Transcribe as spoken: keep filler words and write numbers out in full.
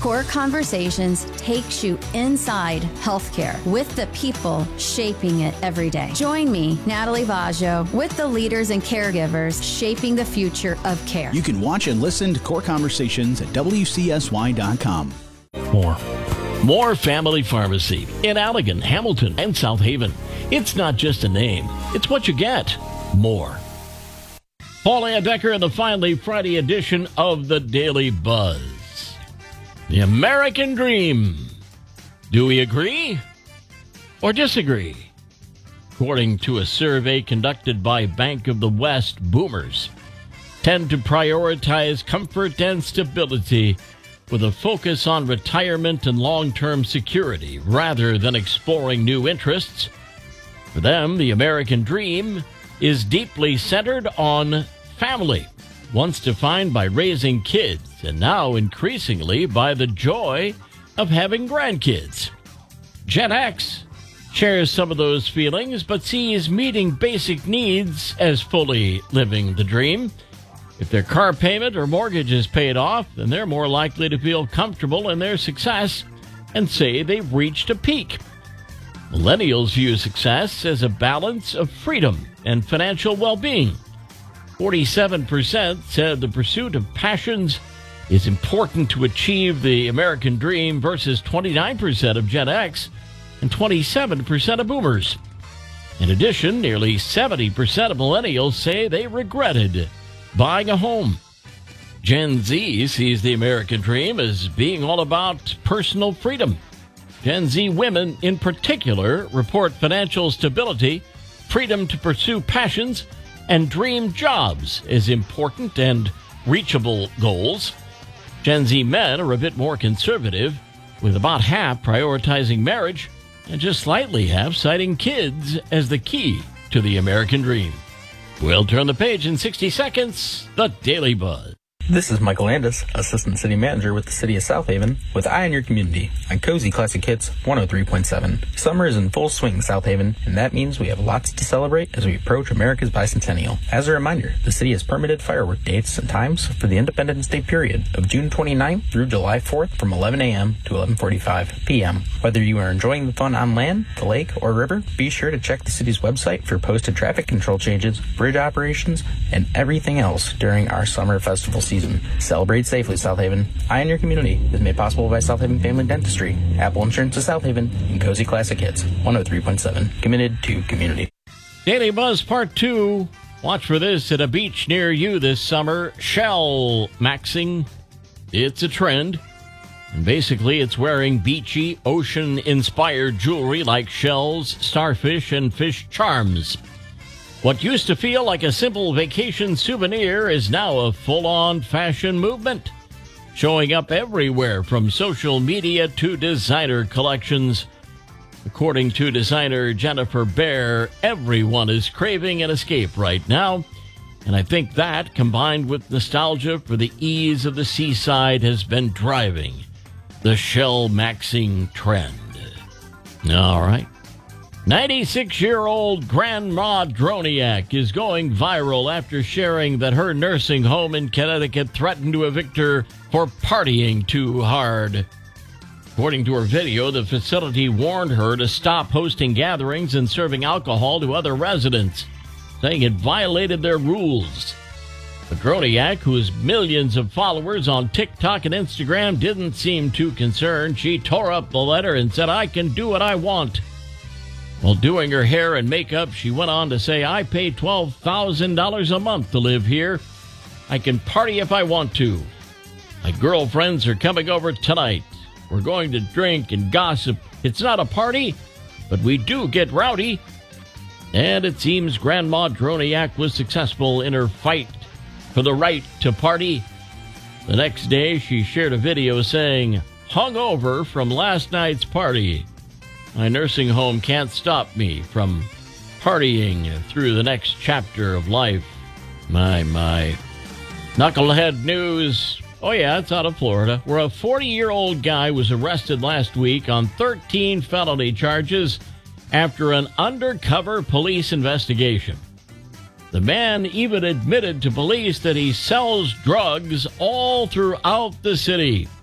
Core Conversations takes you inside healthcare with the people shaping it every day. Join me, Natalie Vaggio, with the leaders and caregivers shaping the future of care. You can watch and listen to Core Conversations at W C S Y dot com. More. More Family Pharmacy in Allegan, Hamilton, and South Haven. It's not just a name. It's what you get. More. Paul Andecker in the finally Friday edition of the Daily Buzz. The American Dream. Do we agree or disagree? According to a survey conducted by Bank of the West, boomers tend to prioritize comfort and stability with a focus on retirement and long-term security rather than exploring new interests. For them, the American dream is deeply centered on family, once defined by raising kids, and now increasingly by the joy of having grandkids. Gen X shares some of those feelings, but sees meeting basic needs as fully living the dream. If their car payment or mortgage is paid off, then they're more likely to feel comfortable in their success and say they've reached a peak. Millennials view success as a balance of freedom and financial well-being. forty-seven percent said the pursuit of passions is important to achieve the American dream versus twenty-nine percent of Gen X and twenty-seven percent of boomers. In addition, nearly seventy percent of millennials say they regretted buying a home. Gen Z sees the American dream as being all about personal freedom. Gen Z women in particular report financial stability, freedom to pursue passions, and dream jobs as important and reachable goals. Gen Z men are a bit more conservative, with about half prioritizing marriage and just slightly half citing kids as the key to the American dream. We'll turn the page in sixty seconds. The Daily Buzz. This is Michael Landis, Assistant City Manager with the City of South Haven, with Eye on Your Community on Cozy Classic Hits one oh three point seven. Summer is in full swing, South Haven, and that means we have lots to celebrate as we approach America's bicentennial. As a reminder, the city has permitted firework dates and times for the Independence Day period of June twenty-ninth through July fourth from eleven a.m. to eleven forty-five p.m. Whether you are enjoying the fun on land, the lake, or river, be sure to check the city's website for posted traffic control changes, bridge operations, and everything else during our summer festival season. Celebrate safely, South Haven. Eye on Your Community is made possible by South Haven Family Dentistry, Apple Insurance of South Haven, and Cozy Classic Hits one oh three point seven. Committed to community. Daily Buzz Part two. Watch for this at a beach near you this summer. Shell maxing. It's a trend. And basically, it's wearing beachy, ocean-inspired jewelry like shells, starfish, and fish charms. What used to feel like a simple vacation souvenir is now a full-on fashion movement, showing up everywhere from social media to designer collections. According to designer Jennifer Bear, everyone is craving an escape right now, and I think that, combined with nostalgia for the ease of the seaside, has been driving the shell maxing trend. All right. ninety-six-year-old Grandma Droniak is going viral after sharing that her nursing home in Connecticut threatened to evict her for partying too hard. According to her video, the facility warned her to stop hosting gatherings and serving alcohol to other residents, saying it violated their rules. But Droniak, who has millions of followers on TikTok and Instagram, didn't seem too concerned. She tore up the letter and said, "I can do what I want." While doing her hair and makeup, she went on to say, "I pay twelve thousand dollars a month to live here. I can party if I want to. My girlfriends are coming over tonight. We're going to drink and gossip. It's not a party, but we do get rowdy." And it seems Grandma Droniak was successful in her fight for the right to party. The next day, she shared a video saying, "Hungover from last night's party. My nursing home can't stop me from partying through the next chapter of life." My, my. Knucklehead news. Oh, yeah, it's out of Florida, where a forty-year-old guy was arrested last week on thirteen felony charges after an undercover police investigation. The man even admitted to police that he sells drugs all throughout the city.